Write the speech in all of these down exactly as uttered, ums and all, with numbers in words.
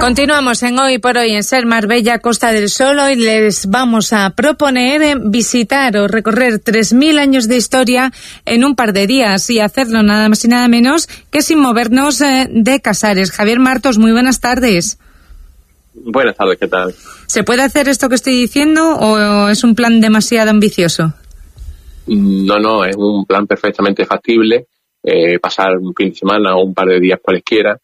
Continuamos en Hoy por Hoy en Ser Marbella, Costa del Sol. Hoy les vamos a proponer visitar o recorrer tres mil años de historia en un par de días y hacerlo nada más y nada menos que sin movernos de Casares. Javier Martos, muy buenas tardes. Buenas tardes, ¿qué tal? ¿Se puede hacer esto que estoy diciendo o es un plan demasiado ambicioso? No, no, es un plan perfectamente factible, eh, pasar un fin de semana o un par de días cualesquiera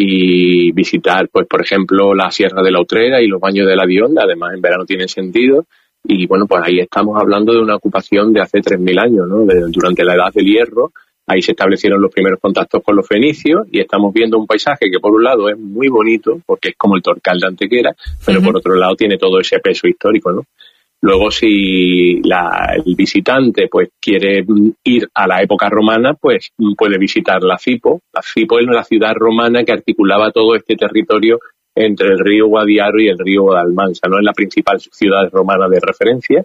y visitar, pues por ejemplo, la Sierra de la Utrera y los Baños de la Bionda. Además en verano tiene sentido y bueno, pues ahí estamos hablando de una ocupación de hace tres mil años, ¿no? De, durante la Edad del Hierro, ahí se establecieron los primeros contactos con los fenicios y estamos viendo un paisaje que por un lado es muy bonito porque es como el Torcal de Antequera, pero uh-huh. por otro lado tiene todo ese peso histórico, ¿no? Luego, si la, el visitante pues quiere ir a la época romana, pues puede visitar la Cipo. La Cipo es la ciudad romana que articulaba todo este territorio entre el río Guadiaro y el río Guadalmansa, ¿no? Es la principal ciudad romana de referencia.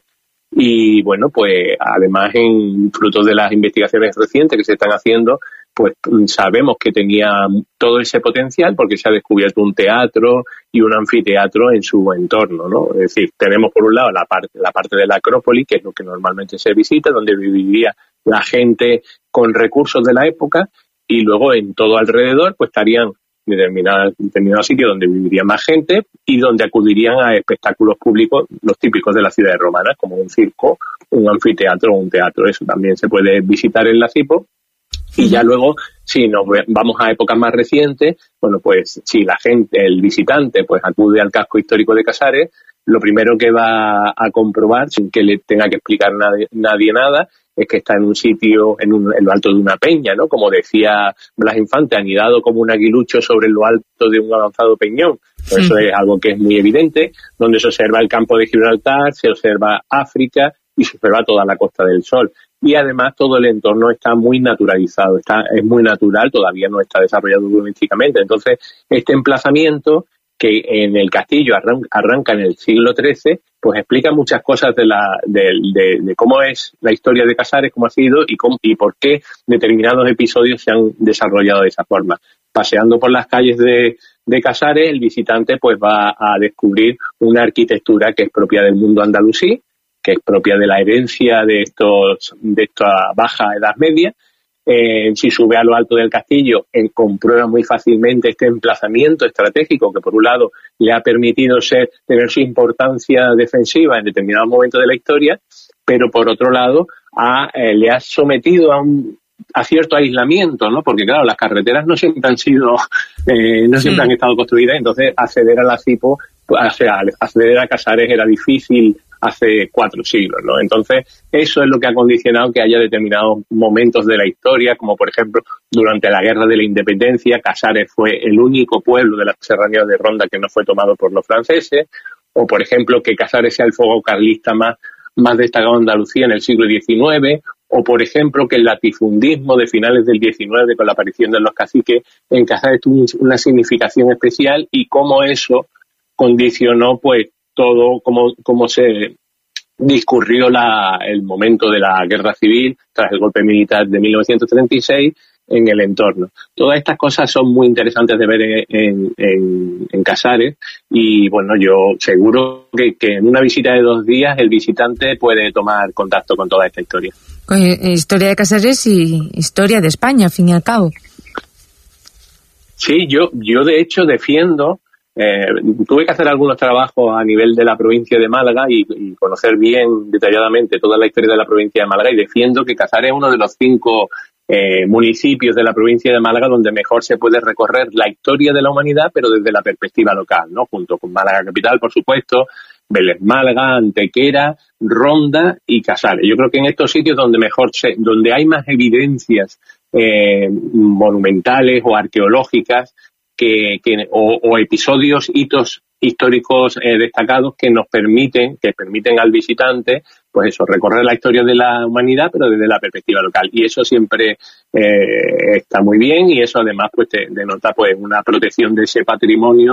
Y bueno, pues además, en fruto de las investigaciones recientes que se están haciendo, pues sabemos que tenía todo ese potencial porque se ha descubierto un teatro y un anfiteatro en su entorno, ¿no? Es decir, tenemos por un lado la parte, la parte de la Acrópolis, que es lo que normalmente se visita, donde viviría la gente con recursos de la época, y luego en todo alrededor pues estarían determinados determinado sitios donde viviría más gente y donde acudirían a espectáculos públicos, los típicos de las ciudades romanas, como un circo, un anfiteatro o un teatro. Eso también se puede visitar en la Cipo. Y ya luego, si nos vamos a épocas más recientes, bueno, pues si la gente, el visitante, pues acude al casco histórico de Casares, lo primero que va a comprobar, sin que le tenga que explicar nadie, nadie nada, es que está en un sitio, en, un, en lo alto de una peña, ¿no? Como decía Blas Infante, anidado como un aguilucho sobre lo alto de un avanzado peñón. Pues eso es algo que es muy evidente, donde se observa el campo de Gibraltar, se observa África y se observa toda la Costa del Sol. Y además todo el entorno está muy naturalizado, está es muy natural, todavía no está desarrollado urbanísticamente. Entonces, este emplazamiento, que en el castillo arranca, arranca en el siglo trece, pues explica muchas cosas de, la, de, de, de cómo es la historia de Casares, cómo ha sido y, cómo, y por qué determinados episodios se han desarrollado de esa forma. Paseando por las calles de, de Casares, el visitante pues va a descubrir una arquitectura que es propia del mundo andalusí, que es propia de la herencia de estos de esta baja Edad Media. Eh, si sube a lo alto del castillo, eh, comprueba muy fácilmente este emplazamiento estratégico que por un lado le ha permitido ser tener su importancia defensiva en determinados momentos de la historia, pero por otro lado ha, eh, le ha sometido a un a cierto aislamiento, ¿no? Porque claro, las carreteras no siempre han sido eh, no siempre sí. han estado construidas, entonces acceder a la Cipo, o sea, acceder a Casares era difícil hace cuatro siglos, ¿no? Entonces, eso es lo que ha condicionado que haya determinados momentos de la historia, como por ejemplo, durante la Guerra de la Independencia, Casares fue el único pueblo de la serranía de Ronda que no fue tomado por los franceses, o por ejemplo, que Casares sea el fuego carlista más, más destacado en Andalucía en el siglo diecinueve, o por ejemplo, que el latifundismo de finales del diecinueve, con la aparición de los caciques en Casares, tuvo una significación especial y cómo eso condicionó, pues, todo cómo, cómo se discurrió la, el momento de la guerra civil tras el golpe militar de mil novecientos treinta y seis en el entorno. Todas estas cosas son muy interesantes de ver en, en, en, en Casares y bueno, yo seguro que, que en una visita de dos días el visitante puede tomar contacto con toda esta historia. Oye, historia de Casares y historia de España, al fin y al cabo. Sí, yo, yo de hecho defiendo. Eh, tuve que hacer algunos trabajos a nivel de la provincia de Málaga y, y conocer bien detalladamente toda la historia de la provincia de Málaga y defiendo que Casares es uno de los cinco eh, municipios de la provincia de Málaga donde mejor se puede recorrer la historia de la humanidad, pero desde la perspectiva local, ¿no? Junto con Málaga capital, por supuesto, Vélez Málaga, Antequera, Ronda y Casares. Yo creo que en estos sitios donde mejor se, donde hay más evidencias eh, monumentales o arqueológicas Que, que, o, o episodios, hitos históricos eh, destacados que nos permiten, que permiten al visitante, pues eso, recorrer la historia de la humanidad, pero desde la perspectiva local. Y eso siempre eh, está muy bien y eso además pues te denota pues una protección de ese patrimonio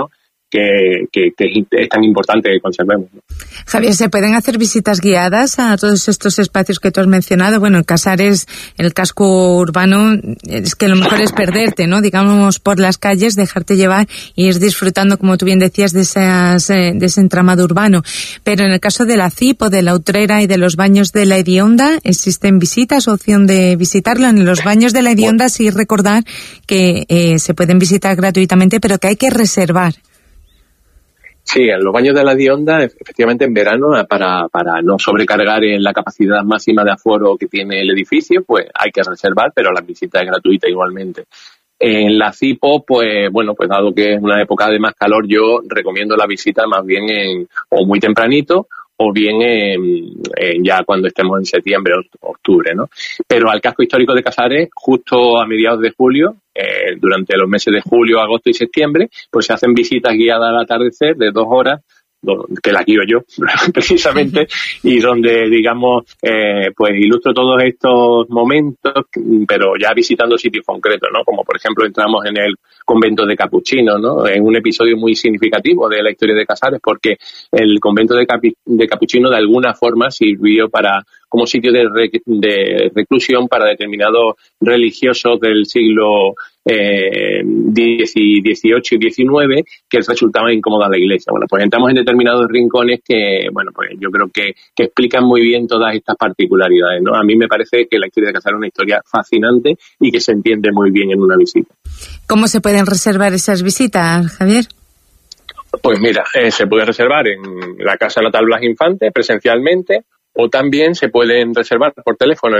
que, que, que es tan importante que conservemos, ¿no? Javier, ¿se pueden hacer visitas guiadas a todos estos espacios que tú has mencionado? Bueno, en Casares, el casco urbano, es que lo mejor es perderte, ¿no? Digamos, por las calles, dejarte llevar y ir disfrutando, como tú bien decías, de, esas, de ese entramado urbano. Pero en el caso de la C I P o de la Utrera y de los baños de la Hedionda, ¿existen visitas, opción de visitarlo? En los baños de la Hedionda sí recordar que eh, se pueden visitar gratuitamente, pero que hay que reservar. Sí, en los baños de la Hedionda, efectivamente en verano, para, para no sobrecargar en la capacidad máxima de aforo que tiene el edificio, pues hay que reservar, pero la visita es gratuita igualmente. En la C I P O, pues bueno, pues dado que es una época de más calor, yo recomiendo la visita más bien en, o muy tempranito, o bien en, en ya cuando estemos en septiembre o octubre, ¿no? Pero al casco histórico de Casares, justo a mediados de julio, eh, durante los meses de julio, agosto y septiembre, pues se hacen visitas guiadas al atardecer de dos horas, que las guío yo, precisamente, y donde, digamos, eh, pues ilustro todos estos momentos, pero ya visitando sitios concretos, ¿no? Como, por ejemplo, entramos en el convento de Capuchinos, ¿no? En un episodio muy significativo de la historia de Casares, porque el convento de, Capi, de Capuchinos, de alguna forma, sirvió para como sitio de, re, de reclusión para determinados religiosos del siglo eh, dieciocho y diecinueve que resultaban incómodos a la iglesia. Bueno, pues entramos en determinados rincones que, bueno, pues yo creo que, que explican muy bien todas estas particularidades, ¿no? A mí me parece que la historia de Casares es una historia fascinante y que se entiende muy bien en una visita. ¿Cómo se pueden reservar esas visitas, Javier? Pues mira, eh, se puede reservar en la Casa Natal Blas Infante presencialmente, o también se pueden reservar por teléfono